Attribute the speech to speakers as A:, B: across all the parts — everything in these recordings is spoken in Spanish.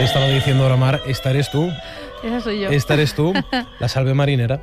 A: Te estaba diciendo ahora, Mar, esta eres tú.
B: Esa soy yo.
A: Esta eres tú, la salve marinera.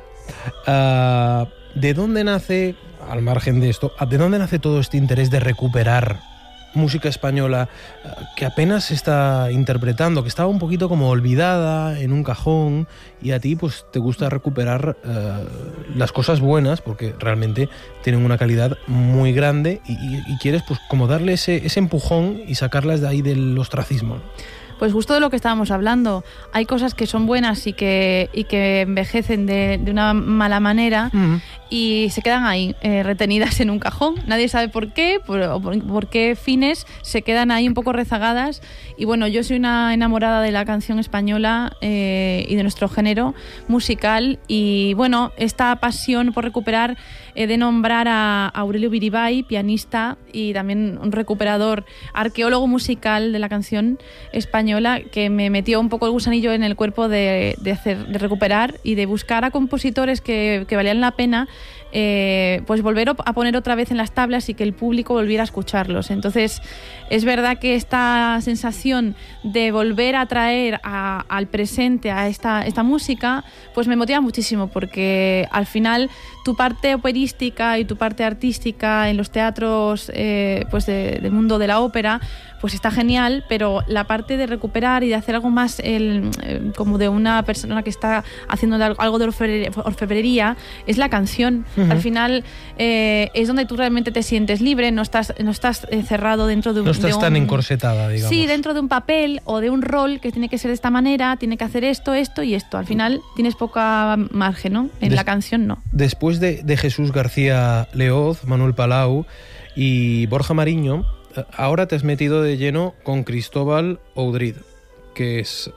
A: ¿De dónde nace, al margen de esto, de dónde nace todo este interés de recuperar música española que apenas se está interpretando, que estaba un poquito como olvidada en un cajón, y a ti pues te gusta recuperar las cosas buenas porque realmente tienen una calidad muy grande y quieres pues como darle ese empujón y sacarlas de ahí del ostracismo?
B: Pues justo de lo que estábamos hablando. Hay cosas que son buenas y que envejecen de una mala manera y se quedan ahí, retenidas en un cajón. Nadie sabe por qué, por qué fines se quedan ahí un poco rezagadas. Y bueno, yo soy una enamorada de la canción española y de nuestro género musical. Y bueno, esta pasión por recuperar, de nombrar a Aurelio Biribay, pianista y también un recuperador, arqueólogo musical de la canción española, que me metió un poco el gusanillo en el cuerpo de recuperar y de buscar a compositores que valían la pena, pues volver a poner otra vez en las tablas y que el público volviera a escucharlos. Entonces es verdad que esta sensación de volver a traer al presente a esta música pues me motiva muchísimo, porque al final tu parte operística y tu parte artística en los teatros pues del mundo de la ópera pues está genial, pero la parte de recuperar y de hacer algo más como de una persona que está haciendo algo de orfebrería es la canción. Al final es donde tú realmente te sientes libre, no estás cerrado dentro de un...
A: No estás tan encorsetada, digamos.
B: Sí, dentro de un papel o de un rol que tiene que ser de esta manera, tiene que hacer esto y esto. Al final tienes poca margen, ¿no? En la canción no.
A: Después de Jesús García Leoz, Manuel Palau y Borja Mariño, ahora te has metido de lleno con Cristóbal Oudrid, que es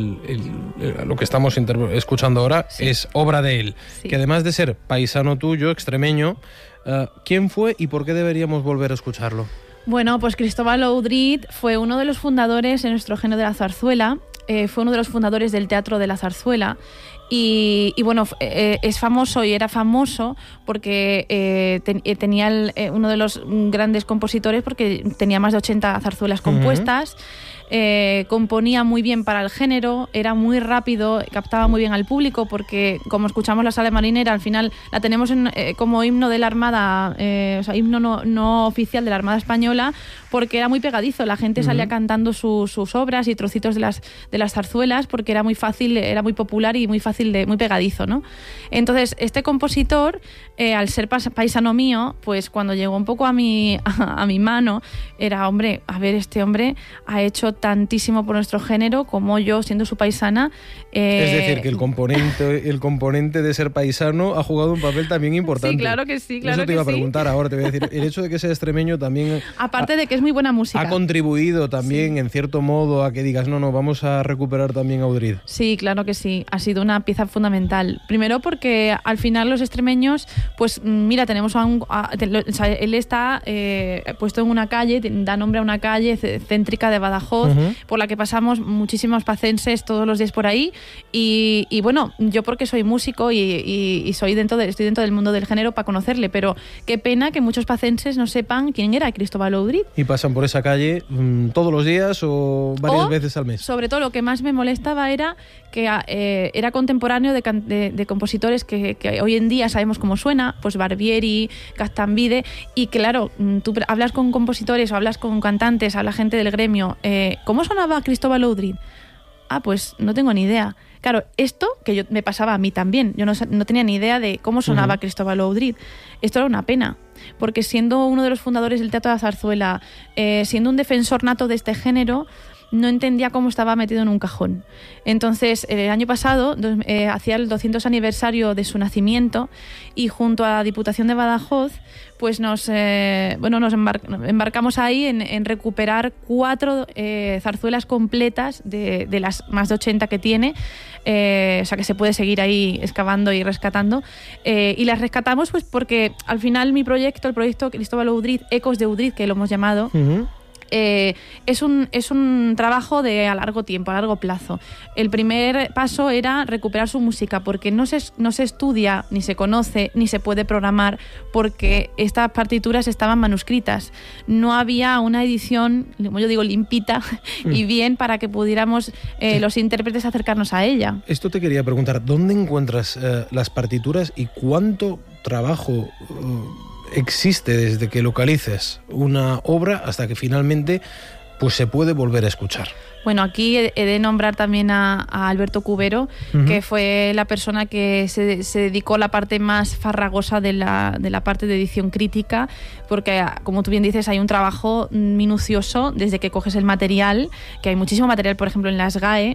A: lo que estamos escuchando ahora, sí. Es obra de él, sí. Que además de ser paisano tuyo, extremeño, ¿quién fue y por qué deberíamos volver a escucharlo? Bueno, pues Cristóbal Oudrid fue uno de los fundadores en nuestro género de la zarzuela, fue uno de los fundadores del Teatro de la Zarzuela. Y bueno, es famoso y era famoso porque tenía uno de los grandes compositores, porque tenía más de 80 zarzuelas compuestas. Componía muy bien para el género, era muy rápido, captaba muy bien al público, porque como escuchamos la Salve Marinera, al final la tenemos como himno de la Armada, o sea, himno no oficial de la Armada Española, porque era muy pegadizo, la gente salía cantando sus obras y trocitos de las zarzuelas, porque era muy fácil, era muy popular y muy fácil, muy pegadizo, ¿no? Entonces, este compositor, al ser paisano mío, pues cuando llegó un poco a mi mano, era, hombre, a ver, este hombre ha hecho tantísimo por nuestro género como yo, siendo su paisana. Es decir, que el componente de ser paisano ha jugado un papel también importante.
B: Sí, claro que sí, claro.
A: Eso te iba a
B: sí.
A: preguntar ahora, te voy a decir, el hecho de que sea extremeño también...
B: Aparte de que es muy buena música.
A: Ha contribuido también,
B: sí.
A: En cierto modo, a que digas, no, vamos a recuperar también a Oudrid.
B: Sí, claro que sí, ha sido una pieza fundamental. Primero porque al final los extremeños, pues mira, tenemos él está puesto en una calle, da nombre a una calle céntrica de Badajoz, por la que pasamos muchísimos pacenses todos los días por ahí, y bueno, yo porque soy músico y estoy dentro del mundo del género para conocerle, pero qué pena que muchos pacenses no sepan quién era Cristóbal Oudrid.
A: Y pasan por esa calle todos los días o varias veces al mes.
B: Sobre todo lo que más me molestaba era que era contemporáneo de compositores que hoy en día sabemos cómo suena, pues Barbieri, Gaztambide, y claro, tú hablas con compositores o hablas con cantantes, habla gente del gremio, ¿cómo sonaba Cristóbal Oudrid? Ah, pues no tengo ni idea. Claro, esto que me pasaba a mí también, yo no tenía ni idea de cómo sonaba Cristóbal Oudrid. Esto era una pena, porque siendo uno de los fundadores del Teatro de la Zarzuela, siendo un defensor nato de este género, no entendía cómo estaba metido en un cajón. Entonces, el año pasado hacía el 200 aniversario de su nacimiento, y junto a la Diputación de Badajoz pues nos embarcamos ahí en recuperar 4 zarzuelas completas de las más de 80 que tiene, o sea que se puede seguir ahí excavando y rescatando, y las rescatamos pues porque al final el proyecto Cristóbal Oudrid, Ecos de Oudrid, que lo hemos llamado, es un trabajo a largo tiempo, a largo plazo. El primer paso era recuperar su música, porque no se estudia, ni se conoce, ni se puede programar, porque estas partituras estaban manuscritas. No había una edición, como yo digo, limpita y bien para que pudiéramos los intérpretes acercarnos a ella.
A: Esto te quería preguntar, ¿dónde encuentras las partituras y cuánto trabajo existe desde que localices una obra hasta que finalmente pues se puede volver a escuchar?
B: Bueno, aquí he de nombrar también a Alberto Cubero, que fue la persona que se dedicó a la parte más farragosa de la parte de edición crítica, porque, como tú bien dices, hay un trabajo minucioso desde que coges el material, que hay muchísimo material, por ejemplo, en las GAE,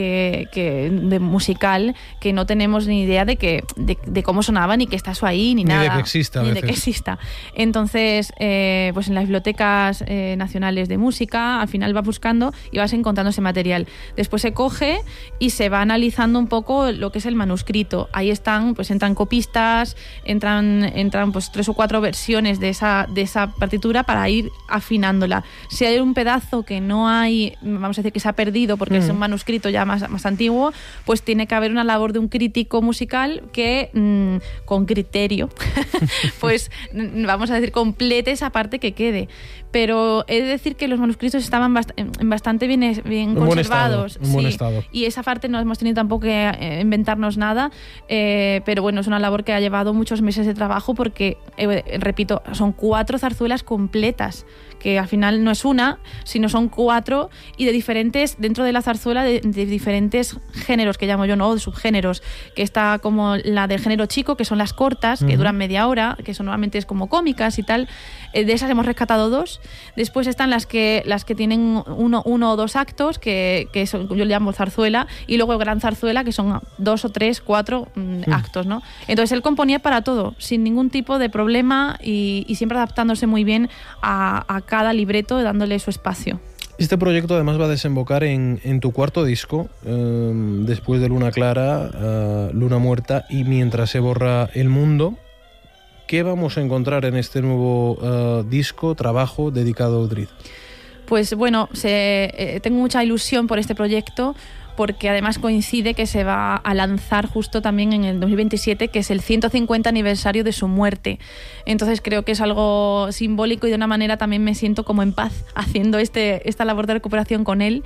B: de musical, que no tenemos ni idea de cómo sonaba, ni que está eso ahí, ni nada.
A: Ni de que exista.
B: Ni de que exista. Entonces, pues en las bibliotecas nacionales de música, al final vas buscando y vas encontrando ese material. Después se coge y se va analizando un poco lo que es el manuscrito. Ahí entran copistas, entran pues 3 o 4 versiones de esa partitura para ir afinándola. Si hay un pedazo que no hay, vamos a decir que se ha perdido porque es un manuscrito ya más antiguo, pues tiene que haber una labor de un crítico musical que con criterio pues vamos a decir complete esa parte que quede. Pero he de decir que los manuscritos estaban bastante bien conservados.
A: En buen estado.
B: Y esa parte no hemos tenido tampoco que inventarnos nada, pero bueno, es una labor que ha llevado muchos meses de trabajo porque, repito, son 4 zarzuelas completas, que al final no es una, sino son 4 y dentro de la zarzuela, de diferentes géneros, que llamo yo, ¿no? De subgéneros, que está como la del género chico, que son las cortas, que duran media hora, que son normalmente es como cómicas y tal. De esas hemos rescatado 2. Después están las que tienen uno o 2 actos, que son, yo le llamo zarzuela, y luego gran zarzuela, que son 2 o 3, 4 actos, ¿no? Entonces él componía para todo, sin ningún tipo de problema y siempre adaptándose muy bien a cada libreto, dándole su espacio.
A: Este proyecto además va a desembocar en tu 4º disco, después de Luna Clara, Luna Muerta y Mientras se borra el mundo. ¿Qué vamos a encontrar en este nuevo trabajo dedicado a Audryd? Pues bueno,
B: tengo mucha ilusión por este proyecto, porque además coincide que se va a lanzar justo también en el 2027, que es el 150 aniversario de su muerte. Entonces creo que es algo simbólico y de una manera también me siento como en paz haciendo esta labor de recuperación con él.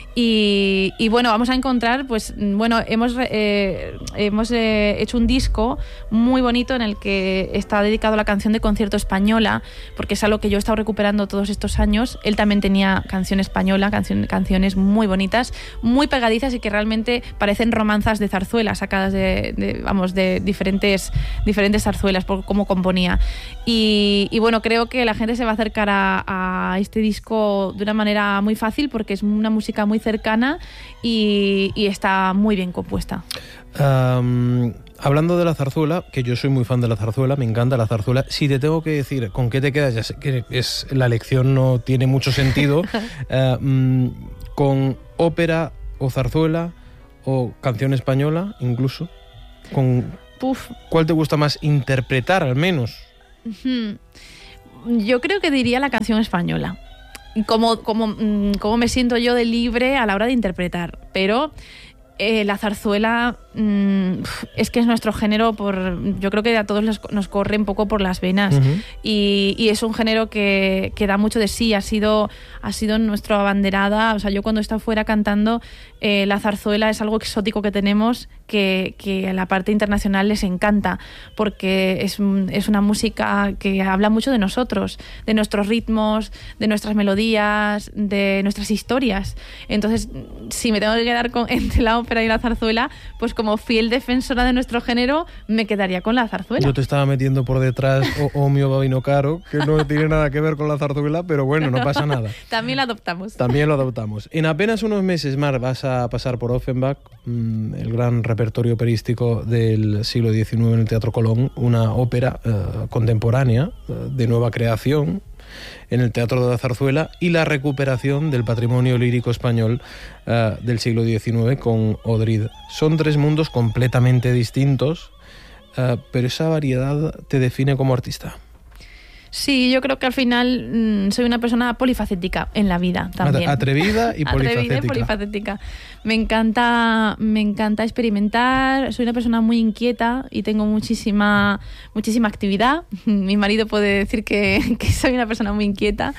B: Y bueno, vamos a encontrar, pues bueno, hemos hecho un disco muy bonito en el que está dedicado a la canción de concierto española, porque es algo que yo he estado recuperando todos estos años. Él también tenía canción española, canciones muy bonitas, muy pegadizas y que realmente parecen romanzas de zarzuelas sacadas de diferentes zarzuelas, por cómo componía. Y bueno, creo que la gente se va a acercar a este disco de una manera muy fácil, porque es una música muy cercana y está muy bien compuesta.
A: Hablando de la zarzuela, que yo soy muy fan de la zarzuela, me encanta la zarzuela. Si te tengo que decir con qué te quedas, ya sé que la elección no tiene mucho sentido, con ópera o zarzuela o canción española incluso, ¿cuál te gusta más interpretar al menos?
B: Yo creo que diría la canción española. Como me siento yo de libre a la hora de interpretar, pero la zarzuela es que es nuestro género, yo creo que a todos nos corre un poco por las venas. Y es un género que da mucho de sí, ha sido nuestra abanderada. O sea, yo cuando he estado fuera cantando, la zarzuela es algo exótico que tenemos, que a la parte internacional les encanta, porque es una música que habla mucho de nosotros, de nuestros ritmos, de nuestras melodías, de nuestras historias. Entonces, si me tengo que quedar entre la ópera y la zarzuela, pues como fiel defensora de nuestro género, me quedaría con la zarzuela.
A: Yo te estaba metiendo por detrás Omio Babino Caro, que no tiene nada que ver con la zarzuela, pero bueno, no pasa nada.
B: También la adoptamos.
A: También lo adoptamos. En apenas unos meses, Mar, vas a pasar por Offenbach, el gran repertorio operístico del siglo XIX en el Teatro Colón, una ópera contemporánea, de nueva creación, en el Teatro de la Zarzuela, y la recuperación del patrimonio lírico español del siglo XIX con Audryd. Son 3 mundos completamente distintos, pero esa variedad te define como artista.
B: Sí, yo creo que al final soy una persona polifacética en la vida también.
A: Atrevida y polifacética.
B: Atrevida y polifacética. Me encanta experimentar, soy una persona muy inquieta y tengo muchísima actividad. Mi marido puede decir que soy una persona muy inquieta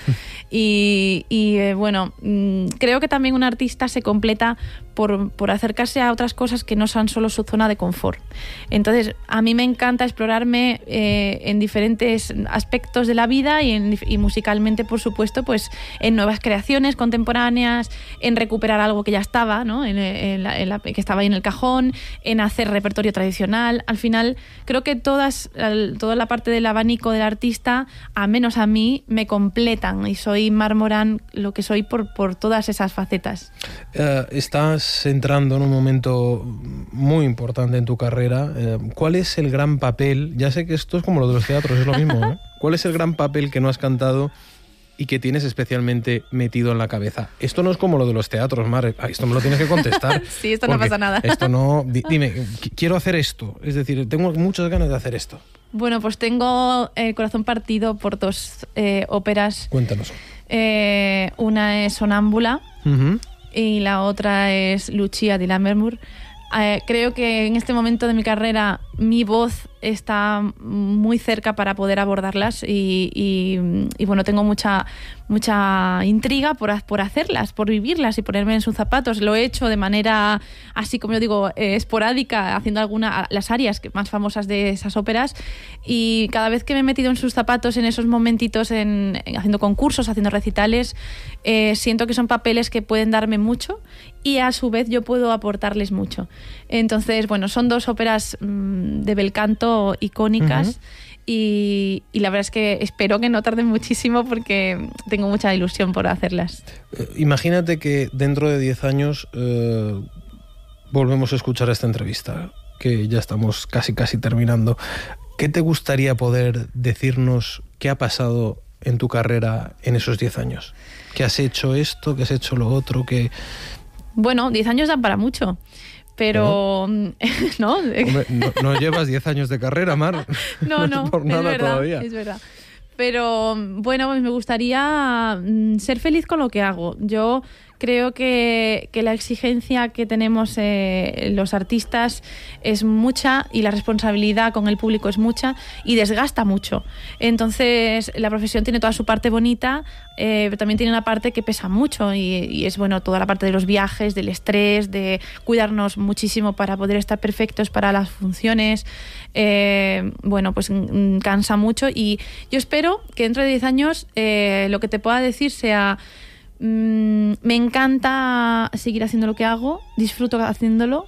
B: bueno, creo que también un artista se completa por acercarse a otras cosas que no sean solo su zona de confort. Entonces, a mí me encanta explorarme en diferentes aspectos de la vida y musicalmente, por supuesto, pues en nuevas creaciones contemporáneas, en recuperar algo que ya estaba, ¿no? Que estaba ahí en el cajón, en hacer repertorio tradicional. Al final, creo que toda la parte del abanico del artista, a menos a mí, me completan y soy Mar Morán lo que soy por todas esas facetas.
A: Estás entrando en un momento muy importante en tu carrera. ¿Cuál es el gran papel? Ya sé que esto es como lo de los teatros, es lo mismo, ¿no? ¿Cuál es el gran papel que no has cantado y que tienes especialmente metido en la cabeza? Esto no es como lo de los teatros, Mar. Esto me lo tienes que contestar.
B: Sí, esto no pasa nada.
A: Esto no... Dime, quiero hacer esto. Es decir, tengo muchas ganas de hacer esto.
B: Bueno, pues tengo el corazón partido por dos óperas.
A: Cuéntanos.
B: Una es Sonámbula. Uh-huh. Y la otra es Lucia di Lammermoor. Creo que en este momento de mi carrera mi voz está muy cerca para poder abordarlas y bueno, tengo mucha intriga por hacerlas, por vivirlas y ponerme en sus zapatos. Lo he hecho de manera, así como yo digo, esporádica, haciendo las arias más famosas de esas óperas, y cada vez que me he metido en sus zapatos en esos momentitos, haciendo concursos, haciendo recitales, siento que son papeles que pueden darme mucho y a su vez yo puedo aportarles mucho. Entonces, bueno, son dos óperas de bel canto icónicas. Uh-huh. Y la verdad es que espero que no tarden muchísimo porque tengo mucha ilusión por hacerlas.
A: Imagínate que dentro de 10 años volvemos a escuchar esta entrevista, que ya estamos casi terminando. ¿Qué te gustaría poder decirnos qué ha pasado en tu carrera en esos 10 años? ¿Que has hecho esto, que has hecho lo otro?
B: Bueno, 10 años dan para mucho. Pero, ¿no?
A: Hombre, no llevas 10 años de carrera, Mar.
B: No,
A: por nada
B: es verdad,
A: todavía.
B: Es verdad. Pero, bueno, me gustaría ser feliz con lo que hago. Yo creo que la exigencia que tenemos los artistas es mucha y la responsabilidad con el público es mucha y desgasta mucho. Entonces, la profesión tiene toda su parte bonita, pero también tiene una parte que pesa mucho y es, bueno, toda la parte de los viajes, del estrés, de cuidarnos muchísimo para poder estar perfectos para las funciones. Bueno, pues cansa mucho y yo espero que dentro de 10 años lo que te pueda decir sea: me encanta seguir haciendo lo que hago, disfruto haciéndolo,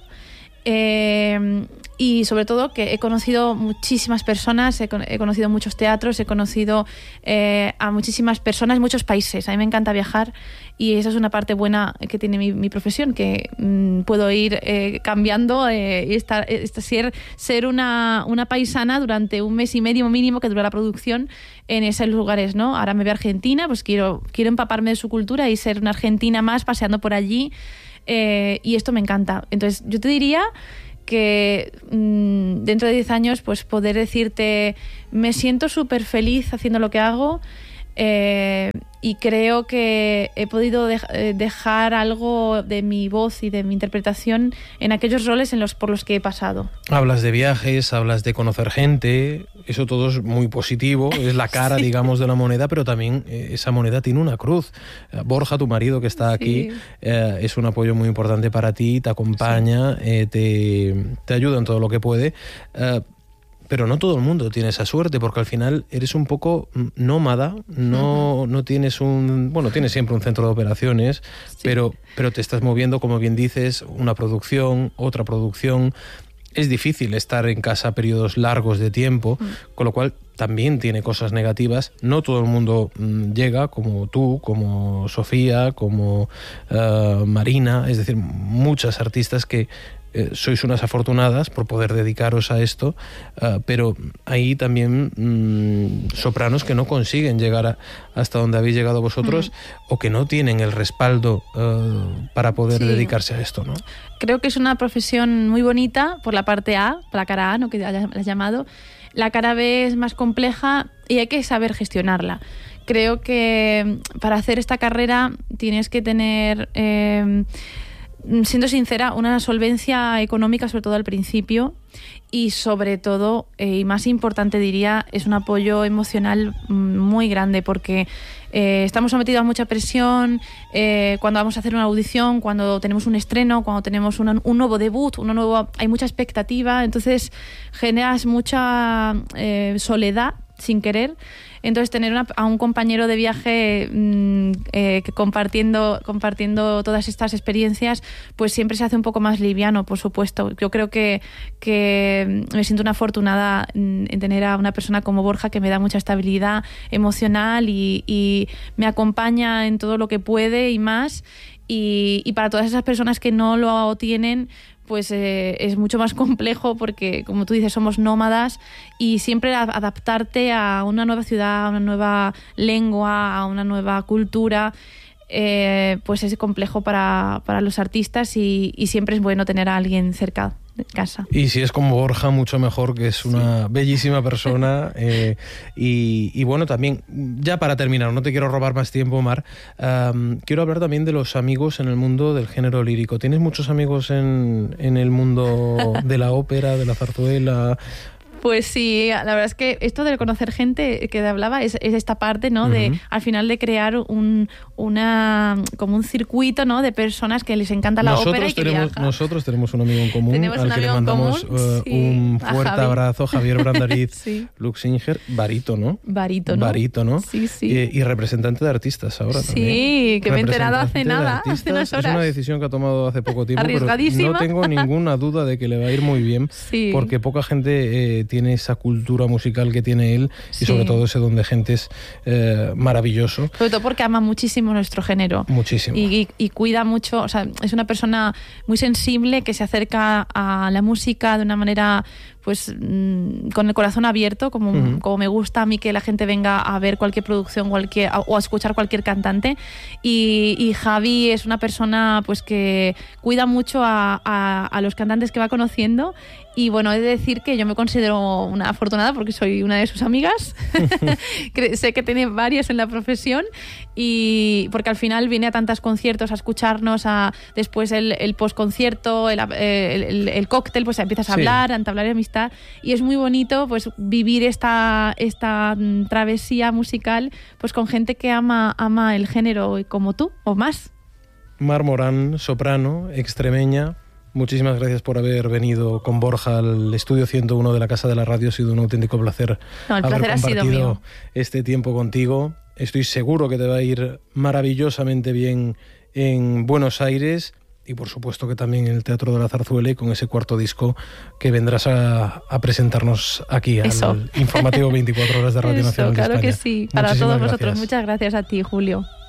B: y sobre todo que he conocido muchísimas personas, he conocido muchos teatros, he conocido a muchísimas personas, muchos países. A mí me encanta viajar y esa es una parte buena que tiene mi profesión, que puedo ir cambiando y ser una paisana durante un mes y medio mínimo que dura la producción en esos lugares, ¿no? Ahora me voy a Argentina, pues quiero empaparme de su cultura y ser una argentina más paseando por allí, y esto me encanta. Entonces yo te diría que dentro de 10 años pues poder decirte me siento súper feliz haciendo lo que hago, y creo que he podido dejar algo de mi voz y de mi interpretación en aquellos roles por los que he pasado.
A: Hablas de viajes, hablas de conocer gente, eso todo es muy positivo, es la cara, sí, digamos, de la moneda, pero también esa moneda tiene una cruz. Borja, tu marido que está aquí, sí, es un apoyo muy importante para ti, te acompaña, sí, te ayuda en todo lo que puede. Pero no todo el mundo tiene esa suerte, porque al final eres un poco nómada, no tienes tienes siempre un centro de operaciones, sí, pero te estás moviendo, como bien dices, una producción, otra producción. Es difícil estar en casa periodos largos de tiempo, con lo cual también tiene cosas negativas. No todo el mundo llega, como tú, como Sofía, como Marina, es decir, muchas artistas que sois unas afortunadas por poder dedicaros a esto, pero hay también sopranos que no consiguen llegar hasta donde habéis llegado vosotros, o que no tienen el respaldo para poder, sí, dedicarse a esto, ¿no?
B: Creo que es una profesión muy bonita por la parte A, por la cara A, ¿no?, que hayas llamado. La cara B es más compleja y hay que saber gestionarla. Creo que para hacer esta carrera tienes que tener, siendo sincera, una solvencia económica, sobre todo al principio, y sobre todo, y más importante diría, es un apoyo emocional muy grande, porque estamos sometidos a mucha presión cuando vamos a hacer una audición, cuando tenemos un estreno, cuando tenemos un nuevo debut, hay mucha expectativa, entonces generas mucha soledad sin querer. Entonces tener a un compañero de viaje compartiendo todas estas experiencias, pues siempre se hace un poco más liviano, por supuesto. Yo creo que me siento una afortunada en tener a una persona como Borja, que me da mucha estabilidad emocional y me acompaña en todo lo que puede y más. Y para todas esas personas que no lo tienen, pues es mucho más complejo, porque, como tú dices, somos nómadas y siempre adaptarte a una nueva ciudad, a una nueva lengua, a una nueva cultura, pues es complejo para los artistas, y siempre es bueno tener a alguien cerca de casa.
A: Y si es como Borja, mucho mejor, que es una bellísima persona. Y bueno, también, ya para terminar, no te quiero robar más tiempo, Mar, quiero hablar también de los amigos en el mundo del género lírico. ¿Tienes muchos amigos en el mundo de la ópera, de la zarzuela?
B: Pues sí, la verdad es que esto de conocer gente que hablaba es esta parte, ¿no? De al final de crear como un circuito, ¿no? De personas que les encanta la ópera y que viajan.
A: Nosotros tenemos un amigo en común al que le mandamos un fuerte abrazo, Javier Brandariz
B: sí.
A: Luxinger, barítono.
B: Barítono. Sí, sí.
A: Y representante de artistas ahora también.
B: Sí, que me he enterado hace nada, hace unas horas.
A: Es una decisión que ha tomado hace poco tiempo, pero no tengo ninguna duda de que le va a ir muy bien, porque poca gente tiene esa cultura musical que tiene él, y sobre todo ese don de gente es maravilloso.
B: Sobre todo porque ama muchísimo nuestro género.
A: Muchísimo.
B: Y cuida mucho, o sea, es una persona muy sensible, que se acerca a la música de una manera, pues con el corazón abierto, como me gusta a mí que la gente venga a ver cualquier producción o a escuchar cualquier cantante. Y Javi es una persona, pues, que cuida mucho a los cantantes que va conociendo. Y bueno, he de decir que yo me considero una afortunada, porque soy una de sus amigas. Sé que tiene varias en la profesión, y porque al final viene a tantos conciertos a escucharnos, después el postconcierto, el cóctel, pues empiezas a hablar, a entablar amistad, y es muy bonito, pues, vivir esta travesía musical, pues con gente que ama el género como tú o más.
A: Mar Morán, soprano, extremeña. Muchísimas gracias por haber venido con Borja al estudio 101 de la Casa de la Radio. Ha sido un auténtico placer haber compartido este tiempo contigo. Estoy seguro que te va a ir maravillosamente bien en Buenos Aires, y por supuesto que también en el Teatro de la Zarzuela, y con ese cuarto disco que vendrás a presentarnos aquí al informativo 24 horas de Radio Nacional de España.
B: Claro que sí, para todos vosotros. Muchas gracias a ti, Julio.